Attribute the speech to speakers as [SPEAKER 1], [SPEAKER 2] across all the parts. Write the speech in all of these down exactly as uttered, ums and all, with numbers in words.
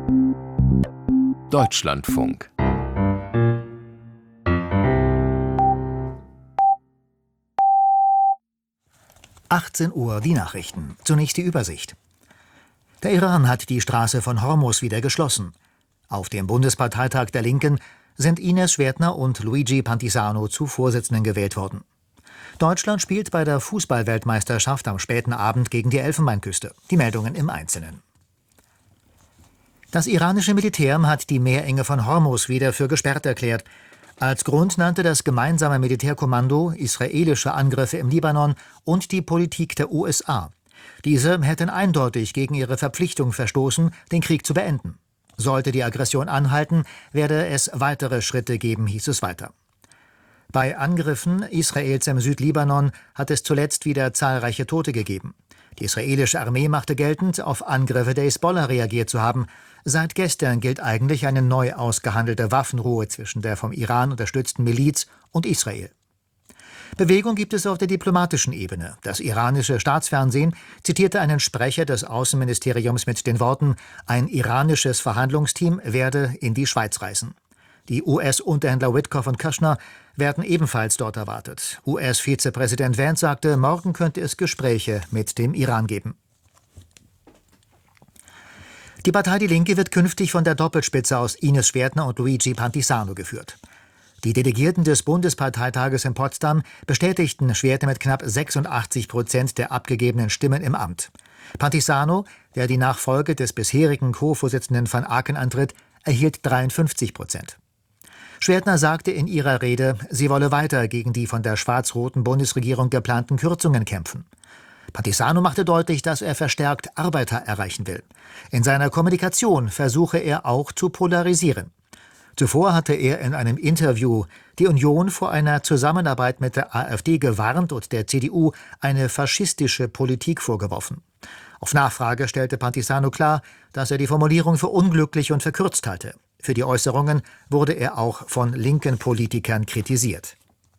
[SPEAKER 1] Deutschlandfunk.
[SPEAKER 2] achtzehn Uhr, die Nachrichten. Zunächst die Übersicht. Der Iran hat die Straße von Hormuz wieder geschlossen. Auf dem Bundesparteitag der Linken sind Ines Schwertner und Luigi Pantisano zu Vorsitzenden gewählt worden. Deutschland spielt bei der Fußball-Weltmeisterschaft am späten Abend gegen die Elfenbeinküste. Die Meldungen im Einzelnen. Das iranische Militär hat die Meerenge von Hormuz wieder für gesperrt erklärt. Als Grund nannte das gemeinsame Militärkommando israelische Angriffe im Libanon und die Politik der U S A. Diese hätten eindeutig gegen ihre Verpflichtung verstoßen, den Krieg zu beenden. Sollte die Aggression anhalten, werde es weitere Schritte geben, hieß es weiter. Bei Angriffen Israels im Südlibanon hat es zuletzt wieder zahlreiche Tote gegeben. Die israelische Armee machte geltend, auf Angriffe der Hisbollah reagiert zu haben. Seit gestern gilt eigentlich eine neu ausgehandelte Waffenruhe zwischen der vom Iran unterstützten Miliz und Israel. Bewegung gibt es auf der diplomatischen Ebene. Das iranische Staatsfernsehen zitierte einen Sprecher des Außenministeriums mit den Worten: Ein iranisches Verhandlungsteam werde in die Schweiz reisen. Die U S-Unterhändler Witkoff und Kushner werden ebenfalls dort erwartet. U S-Vizepräsident Vance sagte, morgen könnte es Gespräche mit dem Iran geben. Die Partei Die Linke wird künftig von der Doppelspitze aus Ines Schwertner und Luigi Pantisano geführt. Die Delegierten des Bundesparteitages in Potsdam bestätigten Schwertner mit knapp sechsundachtzig Prozent der abgegebenen Stimmen im Amt. Pantisano, der die Nachfolge des bisherigen Co-Vorsitzenden van Aken antritt, erhielt dreiundfünfzig Prozent. Schwertner sagte in ihrer Rede, sie wolle weiter gegen die von der schwarz-roten Bundesregierung geplanten Kürzungen kämpfen. Pantisano machte deutlich, dass er verstärkt Arbeiter erreichen will. In seiner Kommunikation versuche er auch zu polarisieren. Zuvor hatte er in einem Interview die Union vor einer Zusammenarbeit mit der AfD gewarnt und der C D U eine faschistische Politik vorgeworfen. Auf Nachfrage stellte Pantisano klar, dass er die Formulierung für unglücklich und verkürzt halte. Für die Äußerungen wurde er auch von linken Politikern kritisiert.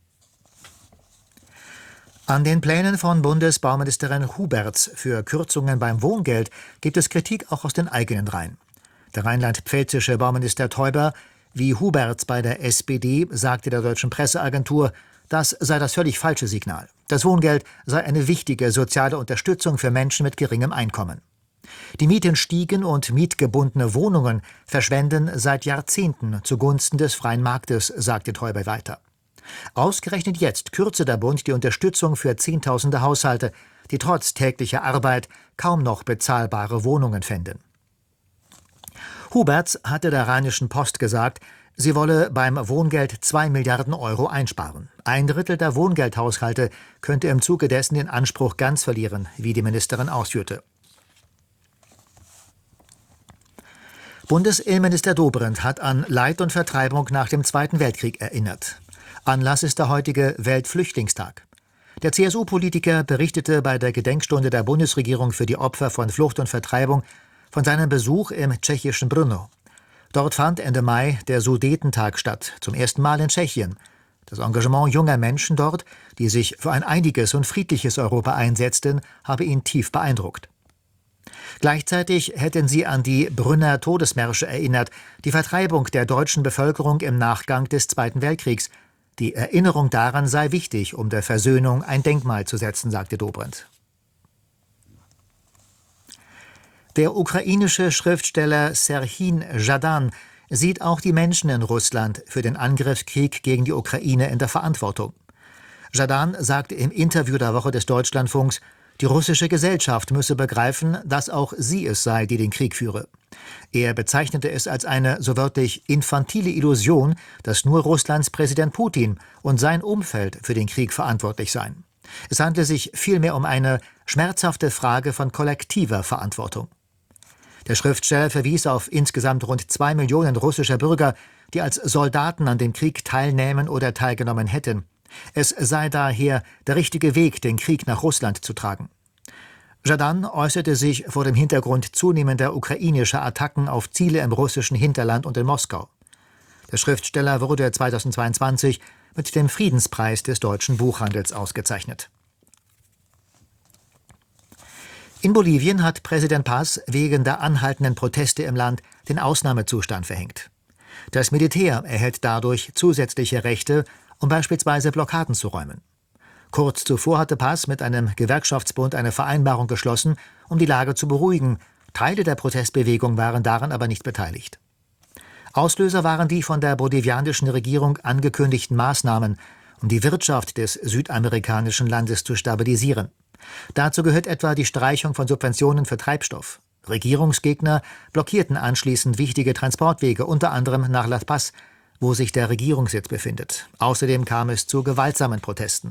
[SPEAKER 2] An den Plänen von Bundesbauministerin Huberts für Kürzungen beim Wohngeld gibt es Kritik auch aus den eigenen Reihen. Der rheinland-pfälzische Bauminister Theuber, wie Huberts bei der S P D, sagte der deutschen Presseagentur, das sei das völlig falsche Signal. Das Wohngeld sei eine wichtige soziale Unterstützung für Menschen mit geringem Einkommen. Die Mieten stiegen und mietgebundene Wohnungen verschwenden seit Jahrzehnten zugunsten des freien Marktes, sagte Theuber weiter. Ausgerechnet jetzt kürze der Bund die Unterstützung für Zehntausende Haushalte, die trotz täglicher Arbeit kaum noch bezahlbare Wohnungen fänden. Huberts hatte der Rheinischen Post gesagt, sie wolle beim Wohngeld zwei Milliarden Euro einsparen. Ein Drittel der Wohngeldhaushalte könnte im Zuge dessen den Anspruch ganz verlieren, wie die Ministerin ausführte. Bundesinnenminister Dobrindt hat an Leid und Vertreibung nach dem Zweiten Weltkrieg erinnert. Anlass ist der heutige Weltflüchtlingstag. Der C S U-Politiker berichtete bei der Gedenkstunde der Bundesregierung für die Opfer von Flucht und Vertreibung von seinem Besuch im tschechischen Brno. Dort fand Ende Mai der Sudetentag statt, zum ersten Mal in Tschechien. Das Engagement junger Menschen dort, die sich für ein einiges und friedliches Europa einsetzten, habe ihn tief beeindruckt. Gleichzeitig hätten sie an die Brünner Todesmärsche erinnert, die Vertreibung der deutschen Bevölkerung im Nachgang des Zweiten Weltkriegs. Die Erinnerung daran sei wichtig, um der Versöhnung ein Denkmal zu setzen, sagte Dobrindt. Der ukrainische Schriftsteller Serhij Zhadan sieht auch die Menschen in Russland für den Angriffskrieg gegen die Ukraine in der Verantwortung. Zhadan sagte im Interview der Woche des Deutschlandfunks, die russische Gesellschaft müsse begreifen, dass auch sie es sei, die den Krieg führe. Er bezeichnete es als eine so wörtlich infantile Illusion, dass nur Russlands Präsident Putin und sein Umfeld für den Krieg verantwortlich seien. Es handle sich vielmehr um eine schmerzhafte Frage von kollektiver Verantwortung. Der Schriftsteller verwies auf insgesamt rund zwei Millionen russischer Bürger, die als Soldaten an dem Krieg teilnehmen oder teilgenommen hätten. Es sei daher der richtige Weg, den Krieg nach Russland zu tragen. Zhadan äußerte sich vor dem Hintergrund zunehmender ukrainischer Attacken auf Ziele im russischen Hinterland und in Moskau. Der Schriftsteller wurde zweitausendzweiundzwanzig mit dem Friedenspreis des deutschen Buchhandels ausgezeichnet. In Bolivien hat Präsident Paz wegen der anhaltenden Proteste im Land den Ausnahmezustand verhängt. Das Militär erhält dadurch zusätzliche Rechte, um beispielsweise Blockaden zu räumen. Kurz zuvor hatte Paz mit einem Gewerkschaftsbund eine Vereinbarung geschlossen, um die Lage zu beruhigen. Teile der Protestbewegung waren daran aber nicht beteiligt. Auslöser waren die von der bolivianischen Regierung angekündigten Maßnahmen, um die Wirtschaft des südamerikanischen Landes zu stabilisieren. Dazu gehört etwa die Streichung von Subventionen für Treibstoff. Regierungsgegner blockierten anschließend wichtige Transportwege, unter anderem nach La Paz, wo sich der Regierungssitz befindet. Außerdem kam es zu gewaltsamen Protesten.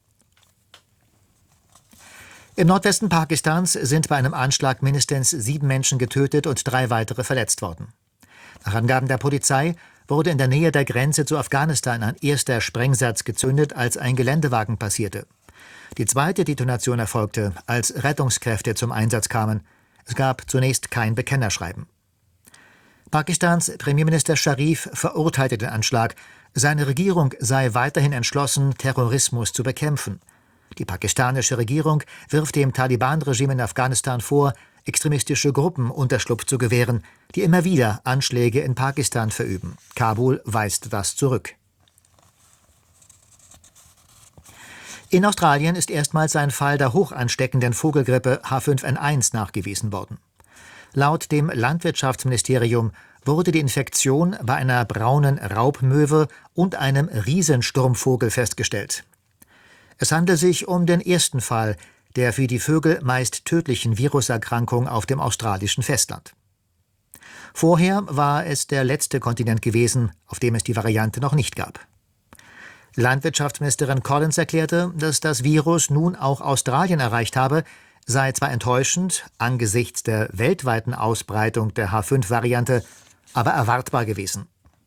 [SPEAKER 2] Im Nordwesten Pakistans sind bei einem Anschlag mindestens sieben Menschen getötet und drei weitere verletzt worden. Nach Angaben der Polizei wurde in der Nähe der Grenze zu Afghanistan ein erster Sprengsatz gezündet, als ein Geländewagen passierte. Die zweite Detonation erfolgte, als Rettungskräfte zum Einsatz kamen. Es gab zunächst kein Bekennerschreiben. Pakistans Premierminister Sharif verurteilte den Anschlag. Seine Regierung sei weiterhin entschlossen, Terrorismus zu bekämpfen. Die pakistanische Regierung wirft dem Taliban-Regime in Afghanistan vor, extremistische Gruppen Unterschlupf zu gewähren, die immer wieder Anschläge in Pakistan verüben. Kabul weist das zurück. In Australien ist erstmals ein Fall der hochansteckenden Vogelgrippe H fünf N eins nachgewiesen worden. Laut dem Landwirtschaftsministerium wurde die Infektion bei einer braunen Raubmöwe und einem Riesensturmvogel festgestellt. Es handelt sich um den ersten Fall der für die Vögel meist tödlichen Viruserkrankung auf dem australischen Festland. Vorher war es der letzte Kontinent gewesen, auf dem es die Variante noch nicht gab. Landwirtschaftsministerin Collins erklärte, dass das Virus nun auch Australien erreicht habe, sei zwar enttäuschend angesichts der weltweiten Ausbreitung der H fünf Variante, aber erwartbar gewesen.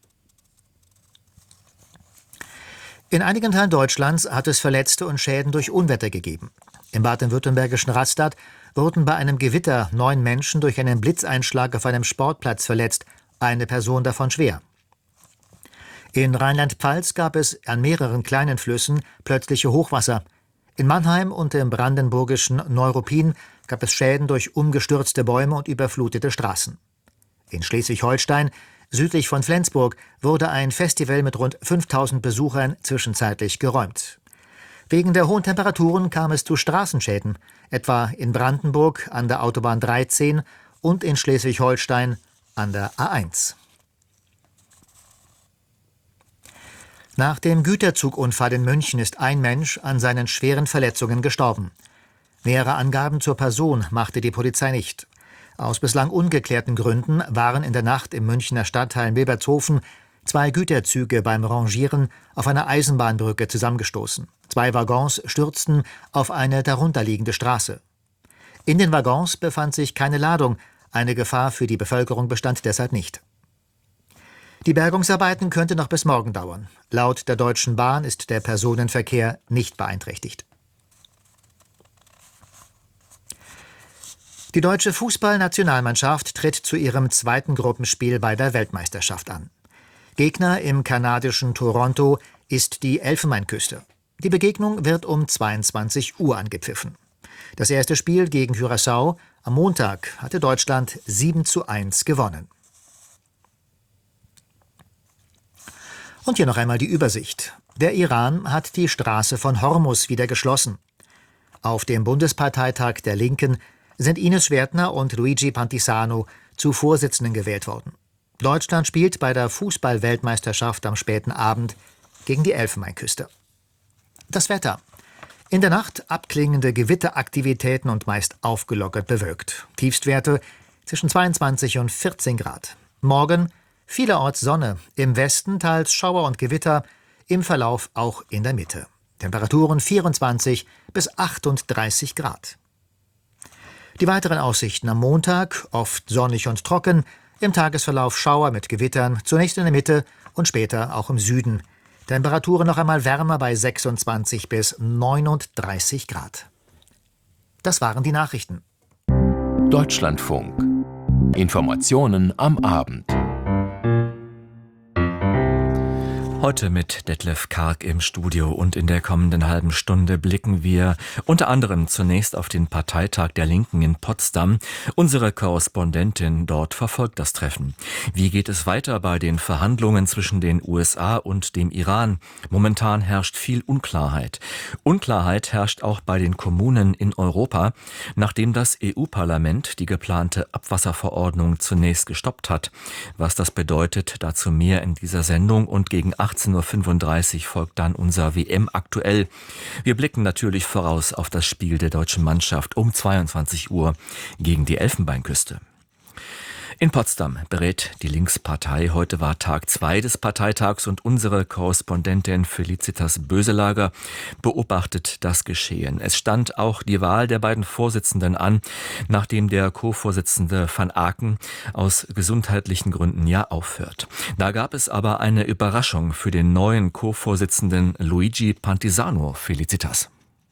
[SPEAKER 2] In einigen Teilen Deutschlands hat es Verletzte und Schäden durch Unwetter gegeben. Im baden-württembergischen Rastatt wurden bei einem Gewitter neun Menschen durch einen Blitzeinschlag auf einem Sportplatz verletzt, eine Person davon schwer. In Rheinland-Pfalz gab es an mehreren kleinen Flüssen plötzliche Hochwasser. In Mannheim und im brandenburgischen Neuruppin gab es Schäden durch umgestürzte Bäume und überflutete Straßen. In Schleswig-Holstein, südlich von Flensburg, wurde ein Festival mit rund fünftausend Besuchern zwischenzeitlich geräumt. Wegen der hohen Temperaturen kam es zu Straßenschäden, etwa in Brandenburg an der Autobahn dreizehn und in Schleswig-Holstein an der A eins. Nach dem Güterzugunfall in München ist ein Mensch an seinen schweren Verletzungen gestorben. Nähere Angaben zur Person machte die Polizei nicht. Aus bislang ungeklärten Gründen waren in der Nacht im Münchner Stadtteil Milbertshofen zwei Güterzüge beim Rangieren auf einer Eisenbahnbrücke zusammengestoßen. Zwei Waggons stürzten auf eine darunterliegende Straße. In den Waggons befand sich keine Ladung, eine Gefahr für die Bevölkerung bestand deshalb nicht. Die Bergungsarbeiten könnten noch bis morgen dauern. Laut der Deutschen Bahn ist der Personenverkehr nicht beeinträchtigt. Die deutsche Fußballnationalmannschaft tritt zu ihrem zweiten Gruppenspiel bei der Weltmeisterschaft an. Gegner im kanadischen Toronto ist die Elfenbeinküste. Die Begegnung wird um zweiundzwanzig Uhr angepfiffen. Das erste Spiel gegen Curaçao am Montag hatte Deutschland sieben zu eins gewonnen. Und hier noch einmal die Übersicht. Der Iran hat die Straße von Hormuz wieder geschlossen. Auf dem Bundesparteitag der Linken sind Ines Schwertner und Luigi Pantisano zu Vorsitzenden gewählt worden. Deutschland spielt bei der Fußball-Weltmeisterschaft am späten Abend gegen die Elfenbeinküste. Das Wetter. In der Nacht abklingende Gewitteraktivitäten und meist aufgelockert bewölkt. Tiefstwerte zwischen zweiundzwanzig und vierzehn Grad. Morgen vielerorts Sonne, im Westen teils Schauer und Gewitter, im Verlauf auch in der Mitte. Temperaturen vierundzwanzig bis achtunddreißig Grad. Die weiteren Aussichten am Montag, oft sonnig und trocken, im Tagesverlauf Schauer mit Gewittern, zunächst in der Mitte und später auch im Süden. Temperaturen noch einmal wärmer bei sechsundzwanzig bis neununddreißig Grad. Das waren die Nachrichten.
[SPEAKER 1] Deutschlandfunk. Informationen am Abend.
[SPEAKER 3] Heute mit Detlef Karg im Studio und in der kommenden halben Stunde blicken wir unter anderem zunächst auf den Parteitag der Linken in Potsdam. Unsere Korrespondentin dort verfolgt das Treffen. Wie geht es weiter bei den Verhandlungen zwischen den U S A und dem Iran? Momentan herrscht viel Unklarheit. Unklarheit herrscht auch bei den Kommunen in Europa, nachdem das E U-Parlament die geplante Abwasserverordnung zunächst gestoppt hat. Was das bedeutet, dazu mehr in dieser Sendung, und gegen achtzehn Uhr fünfunddreißig folgt dann unser W M aktuell. Wir blicken natürlich voraus auf das Spiel der deutschen Mannschaft um zweiundzwanzig Uhr gegen die Elfenbeinküste. In Potsdam berät die Linkspartei. Heute war Tag zwei des Parteitags und unsere Korrespondentin Felicitas Böselager beobachtet das Geschehen. Es stand auch die Wahl der beiden Vorsitzenden an, nachdem der Co-Vorsitzende van Aken aus gesundheitlichen Gründen ja aufhört. Da gab es aber eine Überraschung für den neuen Co-Vorsitzenden Luigi Pantisano. Felicitas.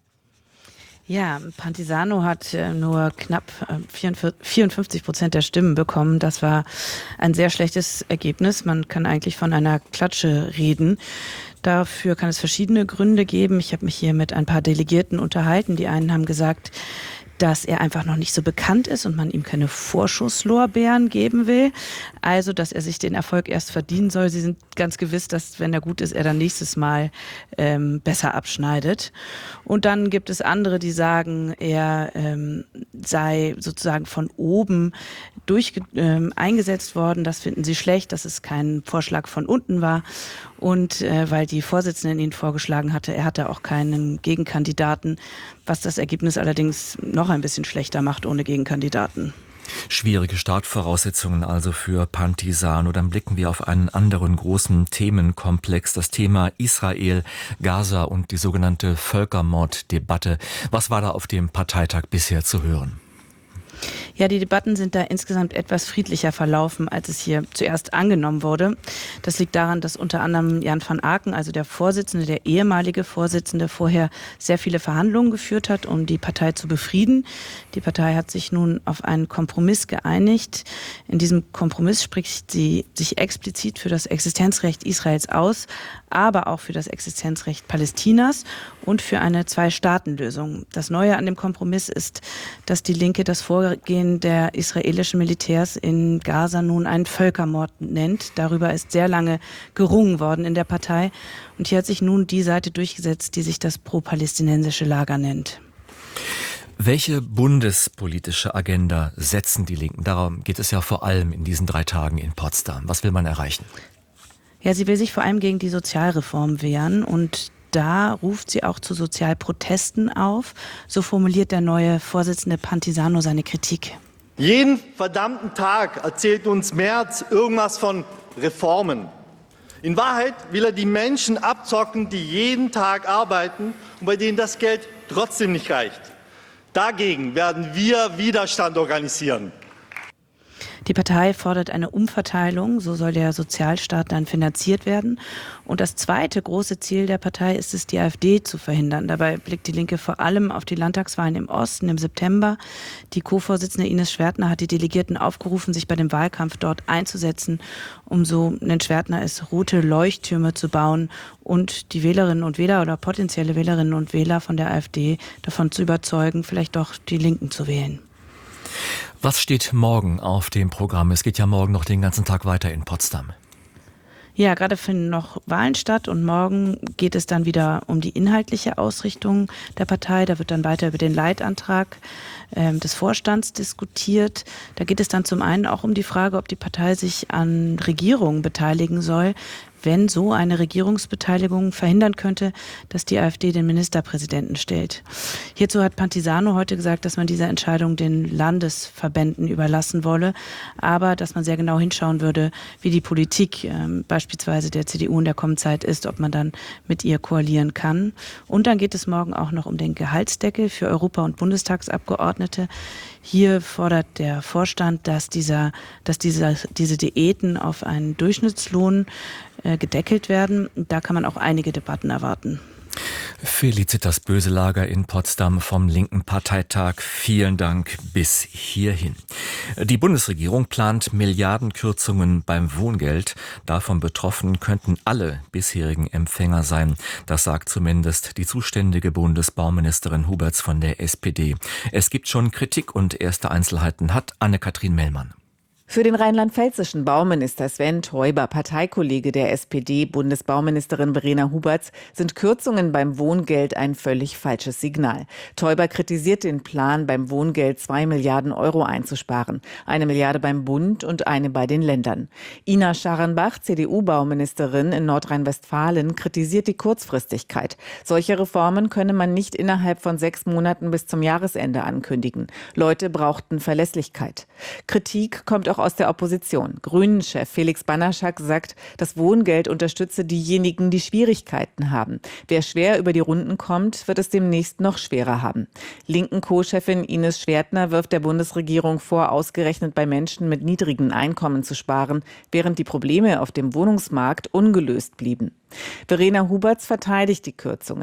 [SPEAKER 4] Ja, Pantisano hat äh, nur knapp äh, vierundfünfzig Prozent der Stimmen bekommen. Das war ein sehr schlechtes Ergebnis. Man kann eigentlich von einer Klatsche reden. Dafür kann es verschiedene Gründe geben. Ich habe mich hier mit ein paar Delegierten unterhalten. Die einen haben gesagt, dass er einfach noch nicht so bekannt ist und man ihm keine Vorschusslorbeeren geben will. Also, dass er sich den Erfolg erst verdienen soll. Sie sind ganz gewiss, dass, wenn er gut ist, er dann nächstes Mal ähm, besser abschneidet. Und dann gibt es andere, die sagen, er ähm, sei sozusagen von oben durch, ähm, eingesetzt worden. Das finden sie schlecht, dass es kein Vorschlag von unten war. Und äh, weil die Vorsitzende ihn vorgeschlagen hatte, er hatte auch keinen Gegenkandidaten, was das Ergebnis allerdings noch ein bisschen schlechter macht ohne Gegenkandidaten.
[SPEAKER 3] Schwierige Startvoraussetzungen also für Pantisano. Dann blicken wir auf einen anderen großen Themenkomplex, das Thema Israel, Gaza und die sogenannte Völkermorddebatte. Was war da auf dem Parteitag bisher zu hören?
[SPEAKER 4] Ja, die Debatten sind da insgesamt etwas friedlicher verlaufen, als es hier zuerst angenommen wurde. Das liegt daran, dass unter anderem Jan van Aken, also der Vorsitzende, der ehemalige Vorsitzende, vorher sehr viele Verhandlungen geführt hat, um die Partei zu befrieden. Die Partei hat sich nun auf einen Kompromiss geeinigt. In diesem Kompromiss spricht sie sich explizit für das Existenzrecht Israels aus, aber auch für das Existenzrecht Palästinas und für eine Zwei-Staaten-Lösung. Das Neue an dem Kompromiss ist, dass die Linke das Vorgehen der israelischen Militärs in Gaza nun einen Völkermord nennt. Darüber ist sehr lange gerungen worden in der Partei. Und hier hat sich nun die Seite durchgesetzt, die sich das pro-palästinensische Lager nennt.
[SPEAKER 3] Welche bundespolitische Agenda setzen die Linken? Darum geht es ja vor allem in diesen drei Tagen in Potsdam. Was will man erreichen?
[SPEAKER 4] Ja, sie will sich vor allem gegen die Sozialreform wehren und da ruft sie auch zu Sozialprotesten auf. So formuliert der neue Vorsitzende Pantisano seine Kritik.
[SPEAKER 5] Jeden verdammten Tag erzählt uns Merz irgendwas von Reformen. In Wahrheit will er die Menschen abzocken, die jeden Tag arbeiten und bei denen das Geld trotzdem nicht reicht. Dagegen werden wir Widerstand organisieren.
[SPEAKER 4] Die Partei fordert eine Umverteilung, so soll der Sozialstaat dann finanziert werden. Und das zweite große Ziel der Partei ist es, die AfD zu verhindern. Dabei blickt die Linke vor allem auf die Landtagswahlen im Osten im September. Die Co-Vorsitzende Ines Schwertner hat die Delegierten aufgerufen, sich bei dem Wahlkampf dort einzusetzen, um, so nennt Schwertner es, rote Leuchttürme zu bauen und die Wählerinnen und Wähler oder potenzielle Wählerinnen und Wähler von der AfD davon zu überzeugen, vielleicht doch die Linken zu wählen.
[SPEAKER 3] Was steht morgen auf dem Programm? Es geht ja morgen noch den ganzen Tag weiter in Potsdam.
[SPEAKER 4] Ja, gerade finden noch Wahlen statt und morgen geht es dann wieder um die inhaltliche Ausrichtung der Partei. Da wird dann weiter über den Leitantrag äh, des Vorstands diskutiert. Da geht es dann zum einen auch um die Frage, ob die Partei sich an Regierungen beteiligen soll, wenn so eine Regierungsbeteiligung verhindern könnte, dass die AfD den Ministerpräsidenten stellt. Hierzu hat Pantisano heute gesagt, dass man diese Entscheidung den Landesverbänden überlassen wolle, aber dass man sehr genau hinschauen würde, wie die Politik äh, beispielsweise der C D U in der kommenden Zeit ist, ob man dann mit ihr koalieren kann. Und dann geht es morgen auch noch um den Gehaltsdeckel für Europa- und Bundestagsabgeordnete. Hier fordert der Vorstand, dass dieser, dass diese, diese Diäten auf einen Durchschnittslohn äh, gedeckelt werden. Da kann man auch einige Debatten erwarten.
[SPEAKER 3] Felicitas Böselager in Potsdam vom linken Parteitag. Vielen Dank bis hierhin. Die Bundesregierung plant Milliardenkürzungen beim Wohngeld. Davon betroffen könnten alle bisherigen Empfänger sein. Das sagt zumindest die zuständige Bundesbauministerin Huberts von der S P D. Es gibt schon Kritik und erste Einzelheiten hat Anne-Kathrin Mellmann.
[SPEAKER 6] Für den rheinland-pfälzischen Bauminister Sven Teuber, Parteikollege der S P D-Bundesbauministerin Verena Huberts, sind Kürzungen beim Wohngeld ein völlig falsches Signal. Teuber kritisiert den Plan, beim Wohngeld zwei Milliarden Euro einzusparen. Eine Milliarde beim Bund und eine bei den Ländern. Ina Scharrenbach, C D U-Bauministerin in Nordrhein-Westfalen, kritisiert die Kurzfristigkeit. Solche Reformen könne man nicht innerhalb von sechs Monaten bis zum Jahresende ankündigen. Leute brauchten Verlässlichkeit. Kritik kommt auch aus der Opposition. Grünen-Chef Felix Banaschak sagt, das Wohngeld unterstütze diejenigen, die Schwierigkeiten haben. Wer schwer über die Runden kommt, wird es demnächst noch schwerer haben. Linken Co-Chefin Ines Schwertner wirft der Bundesregierung vor, ausgerechnet bei Menschen mit niedrigen Einkommen zu sparen, während die Probleme auf dem Wohnungsmarkt ungelöst blieben. Verena Huberts verteidigt die Kürzungen.